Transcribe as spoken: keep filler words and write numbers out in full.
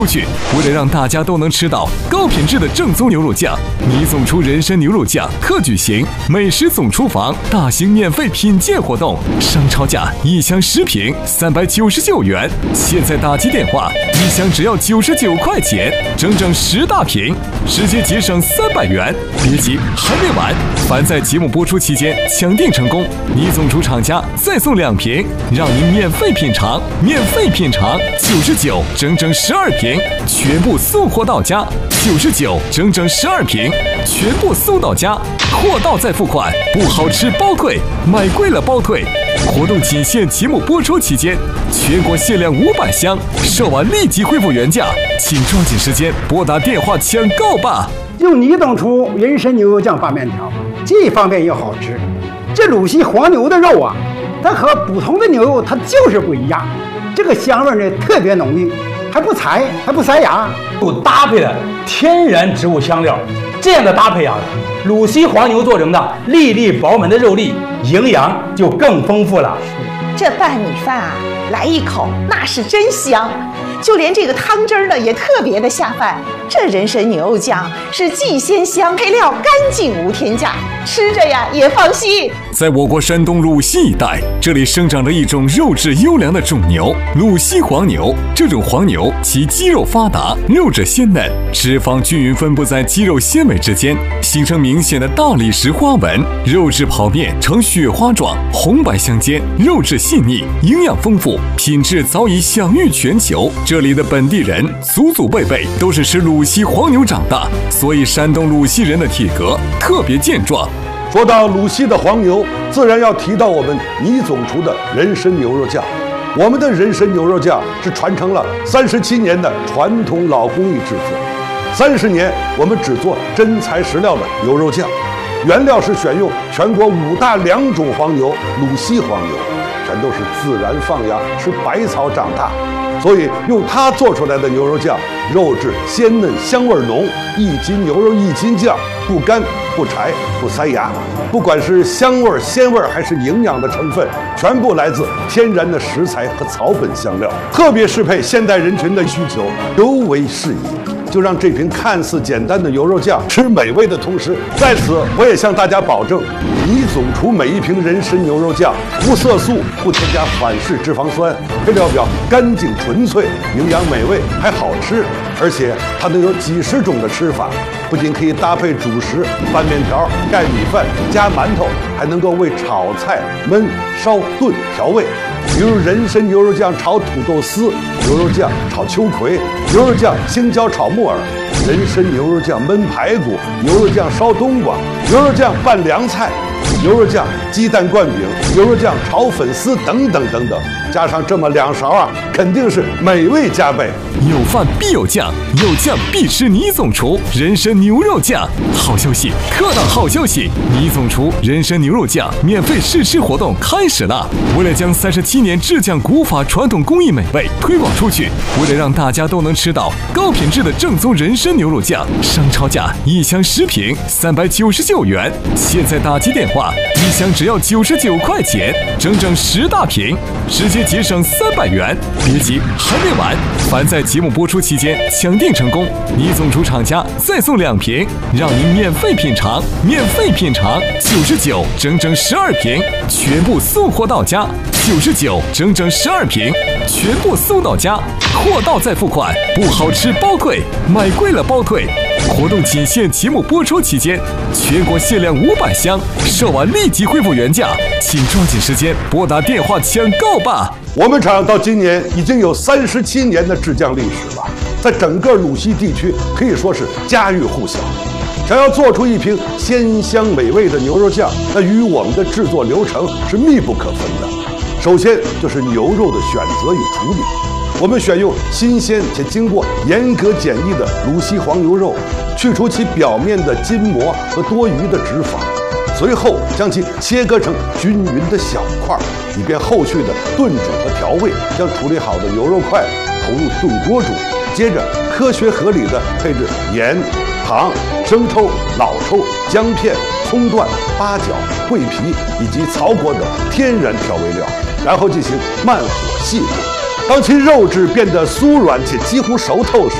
去，为了让大家都能吃到高品质的正宗牛肉酱，你总厨人参牛肉酱特举行美食总厨房大型免费品鉴活动，商超价一箱十瓶三百九十九元，现在打击电话，一箱只要九十九块钱，整整十大瓶，直接节省三百元。别急，还没完，凡在节目播出期间抢订成功，你总厨厂家再送两瓶，让您免费品尝，免费品尝九十九，整整十二瓶。全部送货到家，九十九，整整十二瓶，全部送到家，货到再付款，不好吃包退，买贵了包退。活动仅限节目播出期间，全国限量五百箱，售完立即恢复原价，请抓紧时间拨打电话抢购吧。 用你总厨人参牛肉酱拌面条，既方便又好吃。这鲁西黄牛的肉啊，它和普通的牛肉它就是不一样，这个香味呢特别浓郁。还不柴，还不塞牙， 有搭配的天然植物香料，这样的搭配啊，鲁西黄牛做成的粒粒饱满的肉粒，营养就更丰富了。 这拌米饭啊，来一口那是真香，就连这个汤汁儿呢也特别的下饭。这人参牛肉酱是既鲜香，配料干净无添加，吃着呀也放心。 在我国山东鲁西一带，这里生长着一种肉质优良的种牛——鲁西黄牛。这种黄牛其肌肉发达，肉质鲜嫩，脂肪均匀分布在肌肉纤维之间，形成明显的大理石花纹，肉质跑面呈雪花状，红白相间，肉质细腻，营养丰富，品质早已享誉全球。这里的本地人祖祖辈辈都是吃鲁西黄牛长大，所以山东鲁西人的体格特别健壮。 说到鲁西的黄牛，自然要提到我们倪总厨的人参牛肉酱。我们的人参牛肉酱是传承了三十七年的传统老工艺制作，三十年我们只做真材实料的牛肉酱，原料是选用全国五大良种黄牛鲁西黄牛，全都是自然放养吃百草长大，所以用它做出来的牛肉酱，肉质鲜嫩，香味浓，一斤牛肉一斤酱，不干不柴不塞牙。不管是香味鲜味还是营养的成分，全部来自天然的食材和草本香料，特别适配现代人群的需求，尤为适宜。就让这瓶看似简单的牛肉酱吃美味的同时，在此我也向大家保证，倪总厨每一瓶人参牛肉酱无色素，不添加反式脂肪酸，配料表干净纯粹，营养美味还好吃，而且它能有几十种的吃法，不仅可以搭配主食拌面条、盖米饭、加馒头，还能够为炒菜焖、烧、炖调味。比如人参牛肉酱炒土豆丝，牛肉酱炒秋葵，牛肉酱青椒炒木耳，人参牛肉酱焖排骨，牛肉酱烧冬瓜，牛肉酱拌凉菜，牛肉酱鸡蛋灌饼，牛肉酱炒粉丝等等等等，加上这么两勺啊，肯定是美味加倍。 有饭必有酱，有酱必吃倪总厨人参牛肉酱。好消息，特大好消息！倪总厨人参牛肉酱免费试吃活动开始了。为了将三十七年制酱古法传统工艺美味推广出去，为了让大家都能吃到高品质的正宗人参牛肉酱，商超价一箱十瓶三百九十九元，现在打击电话，一箱只要九十九块钱，整整十大瓶，直接节省三百元。别急，还没完，凡在节目播出期间抢订成功，倪总厨厂家再送两瓶，让您免费品尝，免费品尝九十九，整整十二瓶，全部送货到家，九十九，整整十二瓶，全部送到家，货到再付款，不好吃包退，买贵了包退。活动仅限节目播出期间，全国限量五百箱，售完立即恢复原价，请抓紧时间拨打电话抢购吧。 我们厂到今年已经有三十七年的制酱历史了，在整个鲁西地区可以说是家喻户晓。想要做出一瓶鲜香美味的牛肉酱，那与我们的制作流程是密不可分的。首先就是牛肉的选择与处理，我们选用新鲜且经过严格检疫的鲁西黄牛肉，去除其表面的筋膜和多余的脂肪，随后将其切割成均匀的小块，以便后续的炖煮和调味。将处理好的牛肉块投入炖锅煮，接着科学合理的配置盐、糖、生抽、老抽、姜片、葱段、八角、桂皮以及草果等天然调味料，然后进行慢火细煮。 当其肉质变得酥软且几乎熟透时，